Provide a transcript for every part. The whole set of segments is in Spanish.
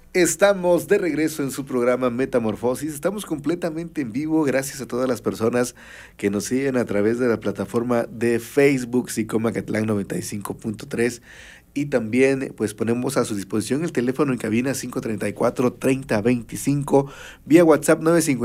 Estamos de regreso en su programa Metamorfosis. Estamos completamente en vivo gracias a todas las personas que nos siguen a través de la plataforma de Facebook Psicomacatlán 95.3 y también pues ponemos a su disposición el teléfono en cabina 534-3025 vía WhatsApp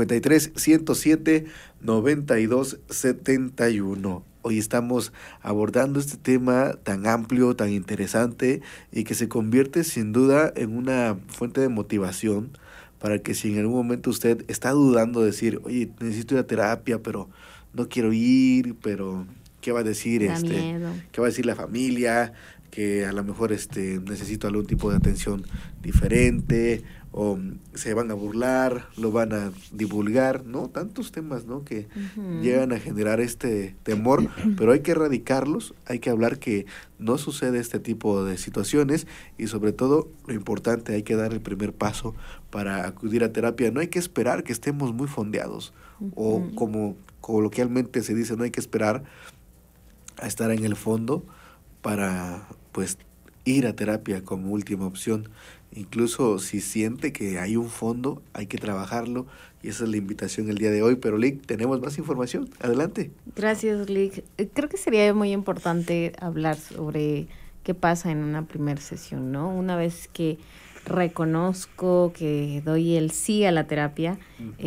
953-107-9271. Hoy estamos abordando este tema tan amplio, tan interesante y que se convierte sin duda en una fuente de motivación para que si en algún momento usted está dudando de decir, oye, necesito ir a terapia, pero no quiero ir, pero ¿qué va a decir Da miedo. qué va a decir la familia? Que a lo mejor necesito algún tipo de atención diferente o se van a burlar, lo van a divulgar, ¿no? Tantos temas, ¿no? Que llegan a generar este temor, pero hay que erradicarlos, hay que hablar que no sucede este tipo de situaciones y sobre todo lo importante, hay que dar el primer paso para acudir a terapia. No hay que esperar que estemos muy fondeados o como coloquialmente se dice, no hay que esperar a estar en el fondo para pues ir a terapia como última opción. Incluso si siente que hay un fondo, hay que trabajarlo y esa es la invitación el día de hoy. Pero Lick, tenemos más información. Adelante. Gracias, Lick. Creo que sería muy importante hablar sobre qué pasa en una primera sesión, ¿no? Una vez que reconozco que doy el sí a la terapia,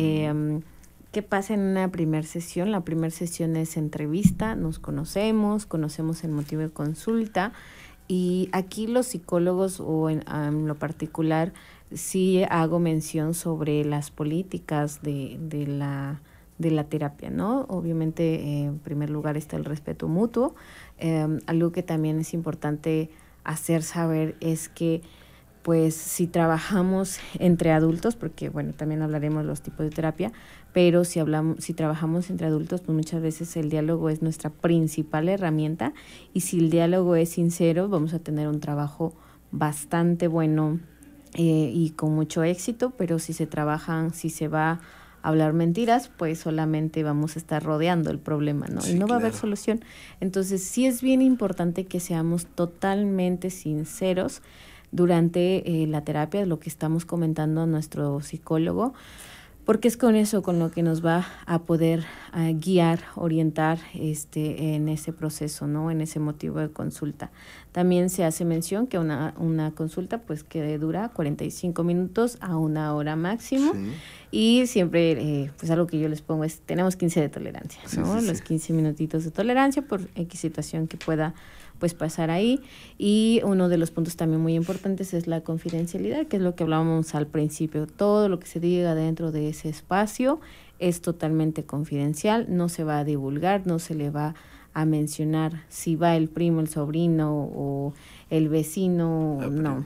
¿qué pasa en una primera sesión? La primera sesión es entrevista, nos conocemos el motivo de consulta y aquí los psicólogos o en lo particular sí hago mención sobre las políticas de la terapia, ¿no? Obviamente en primer lugar está el respeto mutuo. Algo que también es importante hacer saber es que pues si trabajamos entre adultos, porque bueno, también hablaremos de los tipos de terapia, pero si trabajamos entre adultos, pues muchas veces el diálogo es nuestra principal herramienta y si el diálogo es sincero, vamos a tener un trabajo bastante bueno y con mucho éxito, pero si se va a hablar mentiras, pues solamente vamos a estar rodeando el problema, ¿no? Sí, y no va a haber solución. Entonces sí es bien importante que seamos totalmente sinceros durante la terapia, lo que estamos comentando a nuestro psicólogo, porque es con eso con lo que nos va a poder guiar, orientar en ese proceso, ¿no? En ese motivo de consulta. También se hace mención que una consulta pues que dura 45 minutos a 1 hora máximo. Sí. Y siempre, pues algo que yo les pongo es, tenemos 15 de tolerancia, ¿no? Sí, sí, los 15 minutitos de tolerancia por X situación que pueda pues pasar ahí. Y uno de los puntos también muy importantes es la confidencialidad, que es lo que hablábamos al principio. Todo lo que se diga dentro de ese espacio es totalmente confidencial, no se va a divulgar, no se le va a mencionar si va el primo, el sobrino o el vecino, no.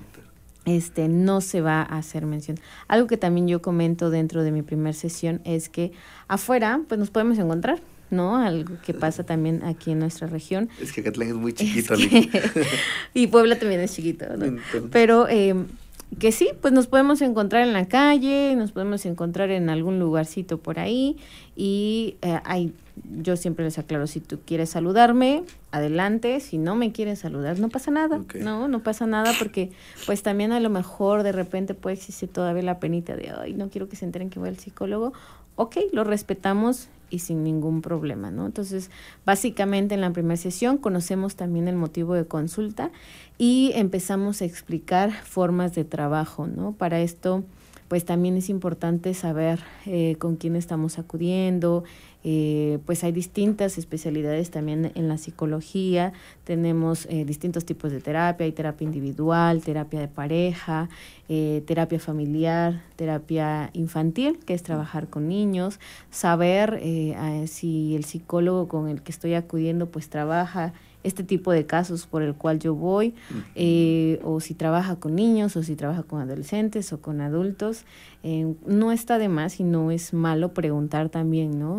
No se va a hacer mención. Algo que también yo comento dentro de mi primer sesión es que afuera pues nos podemos encontrar, ¿no? Algo que pasa también aquí en nuestra región. Es que Acatlán es muy chiquito. Y Puebla también es chiquito, ¿no? Entonces. Pero que sí, pues nos podemos encontrar en la calle, nos podemos encontrar en algún lugarcito por ahí y yo siempre les aclaro, si tú quieres saludarme, adelante, si no me quieres saludar, no pasa nada, okay. No pasa nada porque pues también a lo mejor de repente puede existir todavía la penita de, ay, no quiero que se enteren que voy al psicólogo, ok, lo respetamos y sin ningún problema, ¿no? Entonces, básicamente en la primera sesión conocemos también el motivo de consulta y empezamos a explicar formas de trabajo, ¿no? Para esto, pues también es importante saber con quién estamos acudiendo, pues hay distintas especialidades también en la psicología, tenemos distintos tipos de terapia, hay terapia individual, terapia de pareja, terapia familiar, terapia infantil, que es trabajar con niños, saber si el psicólogo con el que estoy acudiendo pues trabaja este tipo de casos por el cual yo voy, o si trabaja con niños, o si trabaja con adolescentes o con adultos. No está de más y no es malo preguntar también, ¿no?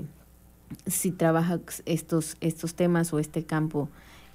Si trabaja estos temas o este campo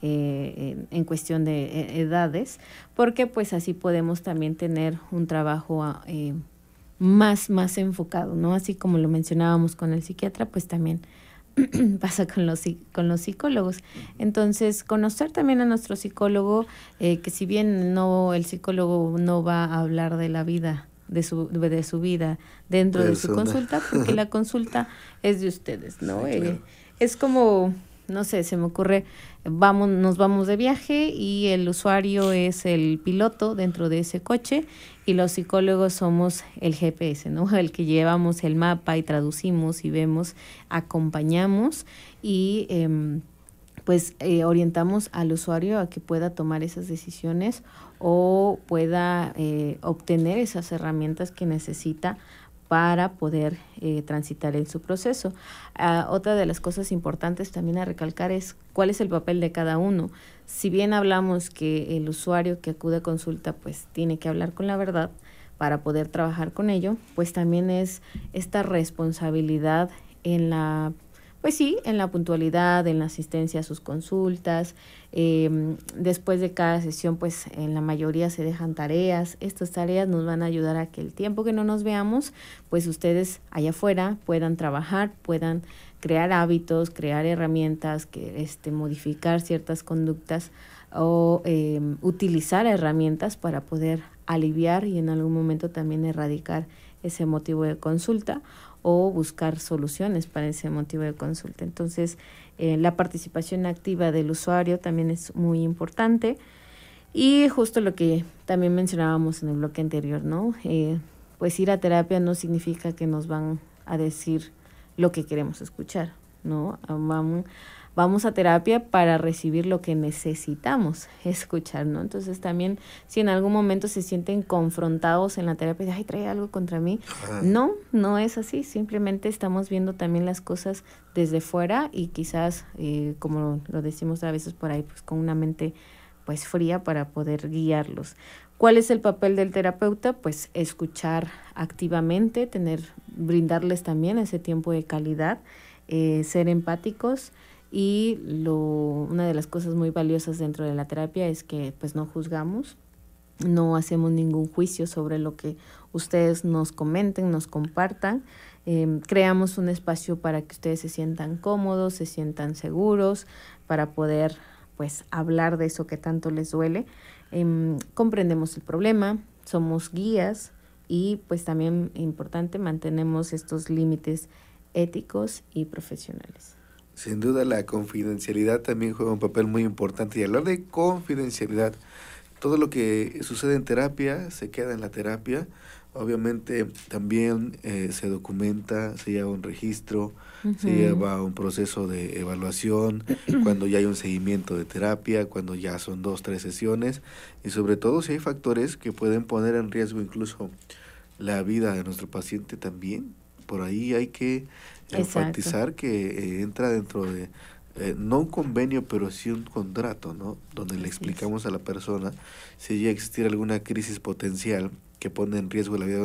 en cuestión de edades, porque pues así podemos también tener un trabajo más enfocado, ¿no? Así como lo mencionábamos con el psiquiatra, pues también pasa con los psicólogos. Entonces, conocer también a nuestro psicólogo, que si bien no el psicólogo no va a hablar de la vida, de su vida dentro de su consulta, porque la consulta es de ustedes, ¿no? Sí, claro. Es como, no sé, se me ocurre, nos vamos de viaje y el usuario es el piloto dentro de ese coche y los psicólogos somos el GPS, ¿no? El que llevamos el mapa y traducimos y vemos, acompañamos y orientamos al usuario a que pueda tomar esas decisiones o pueda obtener esas herramientas que necesita para poder transitar en su proceso. Otra de las cosas importantes también a recalcar es cuál es el papel de cada uno. Si bien hablamos que el usuario que acude a consulta pues tiene que hablar con la verdad para poder trabajar con ello, pues también es esta responsabilidad en la puntualidad, en la asistencia a sus consultas. Después de cada sesión, pues en la mayoría se dejan tareas. Estas tareas nos van a ayudar a que el tiempo que no nos veamos, pues ustedes allá afuera puedan trabajar, puedan crear hábitos, crear herramientas, modificar ciertas conductas o utilizar herramientas para poder aliviar y en algún momento también erradicar ese motivo de consulta o buscar soluciones para ese motivo de consulta. Entonces, la participación activa del usuario también es muy importante y justo lo que también mencionábamos en el bloque anterior, ¿no? Pues ir a terapia no significa que nos van a decir lo que queremos escuchar, ¿no? Vamos a terapia para recibir lo que necesitamos escuchar, ¿no? Entonces también si en algún momento se sienten confrontados en la terapia de, ay, trae algo contra mí, no es así, simplemente estamos viendo también las cosas desde fuera y quizás, como lo decimos a veces por ahí, pues con una mente pues fría para poder guiarlos. ¿Cuál es el papel del terapeuta? Pues escuchar activamente, brindarles también ese tiempo de calidad, ser empáticos. Y una de las cosas muy valiosas dentro de la terapia es que pues no juzgamos, no hacemos ningún juicio sobre lo que ustedes nos comenten, nos compartan. Creamos un espacio para que ustedes se sientan cómodos, se sientan seguros, para poder pues hablar de eso que tanto les duele. Comprendemos el problema, somos guías y pues también importante mantenemos estos límites éticos y profesionales. Sin duda la confidencialidad también juega un papel muy importante y hablar de confidencialidad, todo lo que sucede en terapia se queda en la terapia, obviamente también se documenta, se lleva un registro, se lleva un proceso de evaluación, cuando ya hay un seguimiento de terapia, cuando ya son 2, 3 sesiones y sobre todo si hay factores que pueden poner en riesgo incluso la vida de nuestro paciente también, por ahí hay que enfatizar que entra dentro de, no un convenio, pero sí un contrato, ¿no? Donde le explicamos a la persona si llega a existir alguna crisis potencial que pone en riesgo la vida